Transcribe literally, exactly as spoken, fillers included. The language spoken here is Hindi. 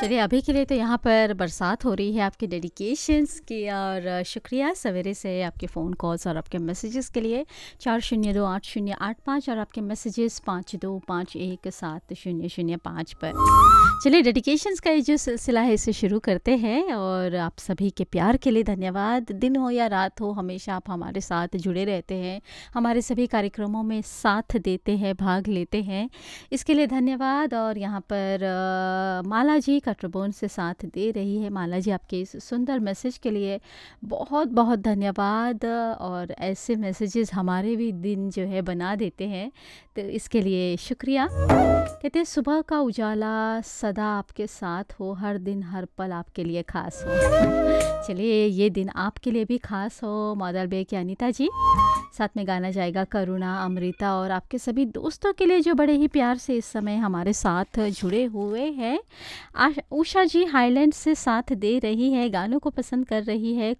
चलिए अभी के लिए तो यहाँ पर बरसात हो रही है आपके डेडिकेशंस की और अ, शुक्रिया सवेरे से आपके फ़ोन कॉल्स और आपके मैसेजेस के लिए चार शून्य दो आठ शून्य आठ पाँच और आपके मैसेजेस पाँच दो पाँच एक सात शून्य शून्य पाँच पर। चलिए डेडिकेशंस का ये जो सिलसिला है इसे शुरू करते हैं और आप सभी के प्यार के लिए धन्यवाद। दिन हो या रात हो हमेशा आप हमारे साथ जुड़े रहते हैं, हमारे सभी कार्यक्रमों में साथ देते हैं, भाग लेते हैं, इसके लिए धन्यवाद। और यहाँ पर अ, माला जी कटरबोन से साथ दे रही है। माला जी आपके इस सुंदर मैसेज के लिए बहुत बहुत धन्यवाद और ऐसे मैसेजेस हमारे भी दिन जो है बना देते हैं, तो इसके लिए शुक्रिया। कहते हैं सुबह का उजाला सदा आपके साथ हो, हर दिन हर पल आपके लिए खास हो। चलिए ये दिन आपके लिए भी खास हो। मॉडल बे की अनीता जी, साथ में गाना जाएगा करुणा, अमृता और आपके सभी दोस्तों के लिए जो बड़े ही प्यार से इस समय हमारे साथ जुड़े हुए हैं। आश- उषा जी हाईलैंड से साथ दे रही है, गानों को पसंद कर रही है।